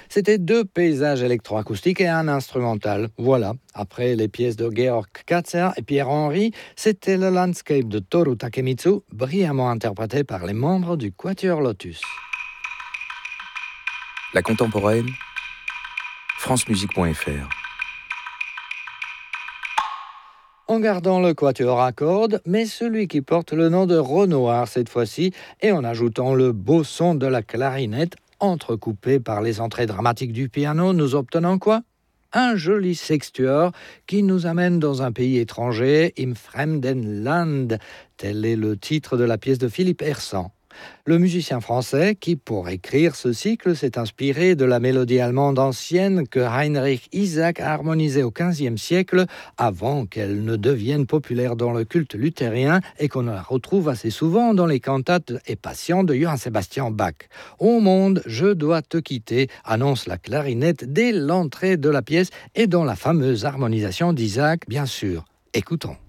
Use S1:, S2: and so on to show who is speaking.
S1: C'était 2 paysages électroacoustiques et un instrumental. Voilà, après les pièces de Georg Katzer et Pierre Henry, c'était le Landscape de Toru Takemitsu, brillamment interprété par les membres du Quatuor Lotus.
S2: La contemporaine, francemusique.fr.
S1: En gardant le quatuor à cordes, mais celui qui porte le nom de Renoir cette fois-ci, et en ajoutant le beau son de la clarinette, entrecoupé par les entrées dramatiques du piano, nous obtenons quoi ? Un joli sextuor qui nous amène dans un pays étranger, im fremden Land, tel est le titre de la pièce de Philippe Hersant. Le musicien français qui, pour écrire ce cycle, s'est inspiré de la mélodie allemande ancienne que Heinrich Isaac a harmonisée au XVe siècle, avant qu'elle ne devienne populaire dans le culte luthérien et qu'on la retrouve assez souvent dans les cantates et passions de Johann Sebastian Bach. « Ô monde, je dois te quitter », annonce la clarinette dès l'entrée de la pièce et dans la fameuse harmonisation d'Isaac, bien sûr. Écoutons.